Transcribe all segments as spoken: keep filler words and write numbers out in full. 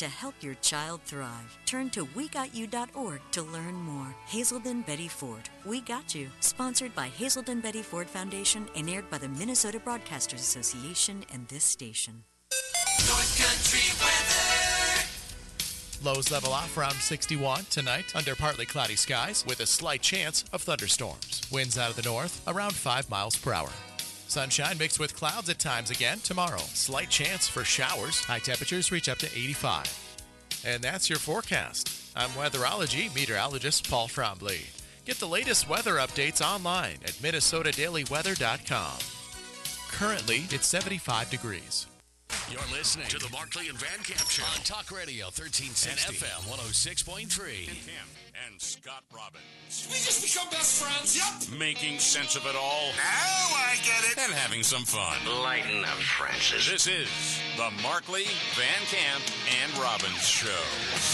to help your child thrive. Turn to we got you dot org to learn more. Hazelden Betty Ford, We Got You. Sponsored by Hazelden Betty Ford Foundation and aired by the Minnesota Broadcasters Association and this station. North Country weather. Lows level off around sixty-one tonight under partly cloudy skies with a slight chance of thunderstorms. Winds out of the north around five miles per hour. Sunshine mixed with clouds at times again tomorrow. Slight chance for showers. High temperatures reach up to eighty-five. And that's your forecast. I'm weatherology meteorologist Paul Trombley. Get the latest weather updates online at minnesota daily weather dot com. Currently, it's seventy-five degrees. You're listening to the Markley and Van Camp Show on Talk Radio thirteen sixty and F M one oh six point three. Van Camp and Scott Robbins. We just become best friends. Yep. Making sense of it all. Now I get it. And having some fun. Lighten up, Francis. This is the Markley, Van Camp, and Robbins Show.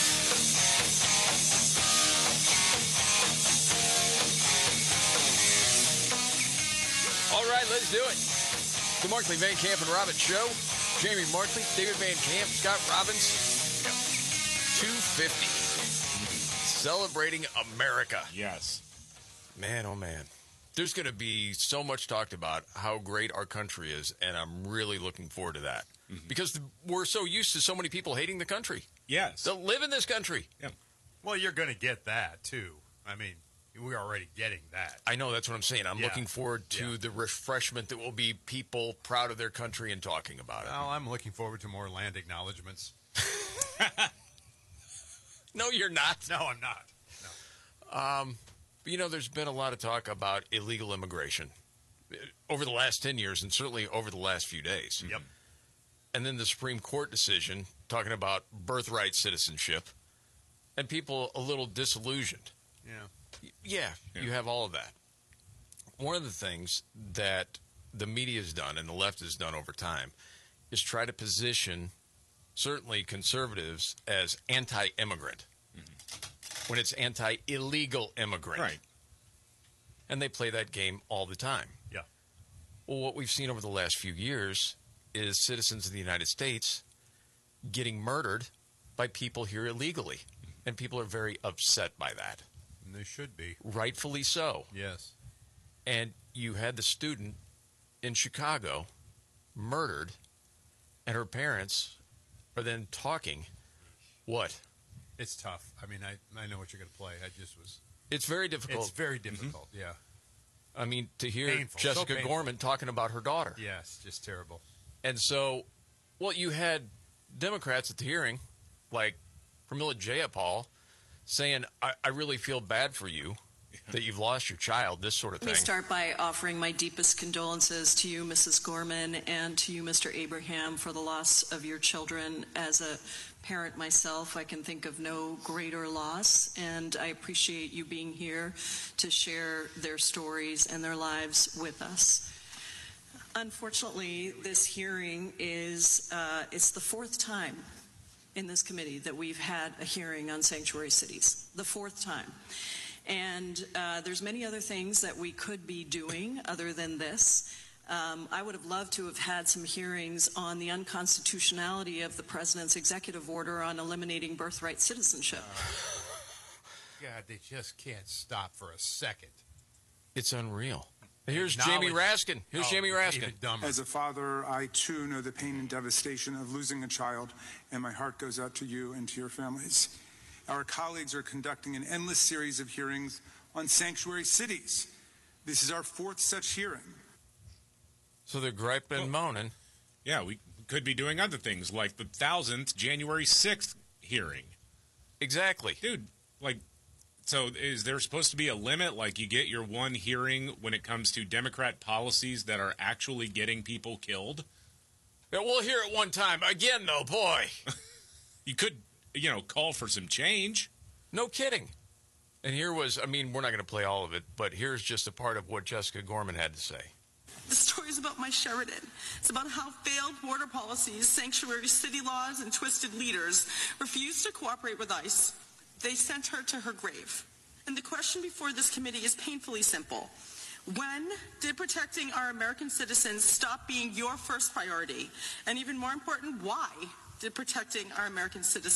All right, let's do it. The Markley, Van Camp, and Robbins Show. Jamie Markley, David Van Camp, Scott Robbins. two fifty. Celebrating America. Yes. Man, oh man. There's going to be so much talked about how great our country is, and I'm really looking forward to that. Mm-hmm. Because we're so used to so many people hating the country. Yes. That live in this country. Yeah. Well, you're going to get that, too. I mean, we're already getting that. I know, that's what I'm saying. I'm yeah. looking forward to yeah. the refreshment that will be people proud of their country and talking about it. Well, I'm looking forward to more land acknowledgments. No, you're not. No, I'm not. No. Um, but, you know, there's been a lot of talk about illegal immigration over the last ten years and certainly over the last few days. Yep. And then the Supreme Court decision talking about birthright citizenship and people a little disillusioned. Yeah. Yeah, yeah, you have all of that. One of the things that the media has done and the left has done over time is try to position certainly conservatives as anti-immigrant mm-hmm. when it's anti-illegal immigrant. Right. And they play that game all the time. Yeah. Well, what we've seen over the last few years is citizens of the United States getting murdered by people here illegally. Mm-hmm. And people are very upset by that. And they should be. Rightfully so. Yes. And you had the student in Chicago murdered, and her parents are then talking. What? It's tough. I mean, I, I know what you're going to play. I just was... It's very difficult. It's very difficult, mm-hmm. yeah. I mean, to hear painful. Jessica so Gorman talking about her daughter. Yes, just terrible. And so, well, you had Democrats at the hearing, like Pramila Jayapal, saying, I, I really feel bad for you that you've lost your child, this sort of thing. Let me start by offering my deepest condolences to you, Missus Gorman, and to you, Mister Abraham, for the loss of your children. As a parent myself, I can think of no greater loss, and I appreciate you being here to share their stories and their lives with us. Unfortunately, this hearing is, uh, it's the fourth time in this committee that we've had a hearing on sanctuary cities, the fourth time. And uh, there's many other things that we could be doing other than this. Um, I would have loved to have had some hearings on the unconstitutionality of the president's executive order on eliminating birthright citizenship. God, they just can't stop for a second. It's unreal. Here's Jamie Raskin. Here's oh, Jamie Raskin. As a father, I too know the pain and devastation of losing a child, and my heart goes out to you and to your families. Our colleagues are conducting an endless series of hearings on sanctuary cities. This is our fourth such hearing. So they're griping and moaning. Yeah, we could be doing other things, like the thousandth January sixth hearing. Exactly. Dude, like, so is there supposed to be a limit? Like, you get your one hearing when it comes to Democrat policies that are actually getting people killed? Yeah, we'll hear it one time. Again, though, boy. You could, you know, call for some change. No kidding. And here was, I mean, we're not going to play all of it, but here's just a part of what Jessica Gorman had to say. The story is about my Sheridan. It's about how failed border policies, sanctuary city laws, and twisted leaders refused to cooperate with ICE. They sent her to her grave. And the question before this committee is painfully simple. When did protecting our American citizens stop being your first priority? And even more important, why did protecting our American citizens